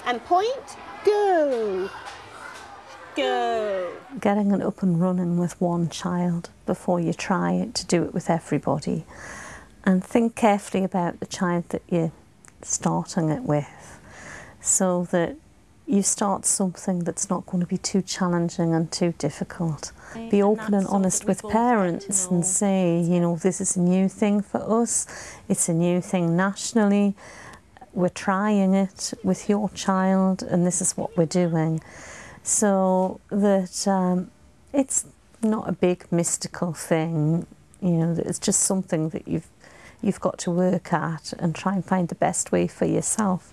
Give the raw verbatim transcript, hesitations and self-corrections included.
And point, go. Go. Getting it up and running with one child before you try to do it with everybody. And think carefully about the child that you're starting it with, so that you start something that's not going to be too challenging and too difficult. Be open and honest with parents and say, you know, this is a new thing for us, it's a new thing nationally, we're trying it with your child and this is what we're doing. So that um, it's not a big mystical thing, you know, it's just something that you've, you've got to work at and try and find the best way for yourself.